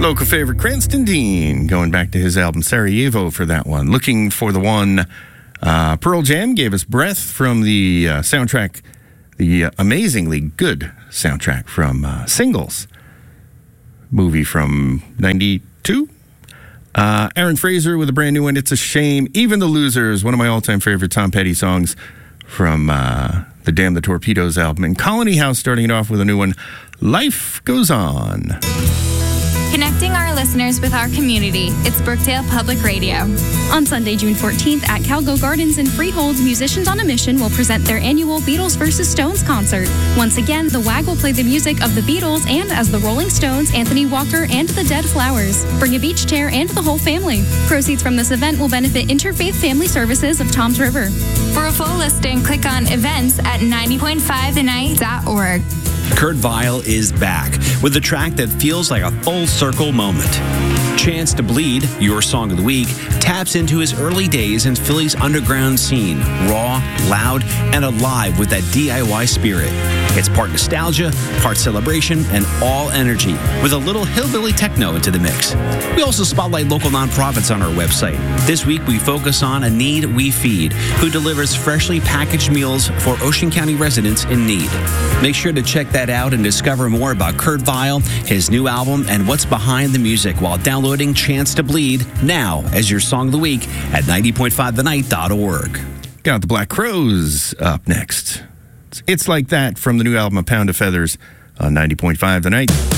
Local favorite Cranston Dean, going back to his album Sarajevo for that one. Looking for the one. Pearl Jam gave us Breath from the soundtrack, the amazingly good soundtrack from Singles, movie from 92. Aaron Fraser with a brand new one, It's a Shame. Even the Losers, one of my all-time favorite Tom Petty songs from the Damn the Torpedoes album. And Colony House starting it off with a new one, Life Goes On. Connecting our listeners with our community. It's Brookdale Public Radio. On Sunday, June 14th at Calgo Gardens in Freehold, Musicians on a Mission will present their annual Beatles vs. Stones concert. Once again, the WAG will play the music of the Beatles and, as the Rolling Stones, Anthony Walker and the Dead Flowers. Bring a beach chair and the whole family. Proceeds from this event will benefit Interfaith Family Services of Toms River. For a full listing, click on events at 90.5thenight.org. Kurt Vile is back with a track that feels like a full circle moment. Chance to Bleed, your song of the week, taps into his early days in Philly's underground scene, raw, loud, and alive with that DIY spirit. It's part nostalgia, part celebration, and all energy, with a little hillbilly techno into the mix. We also spotlight local nonprofits on our website. This week, we focus on A Need We Feed, who delivers freshly packaged meals for Ocean County residents in need. Make sure to check that out and discover more about Kurt Vile, his new album, and what's behind the music while downloading Chance to Bleed now as your song of the week at 90.5thenight.org. Got the Black Crowes up next. It's Like That from the new album A Pound of Feathers on 90.5 The Night.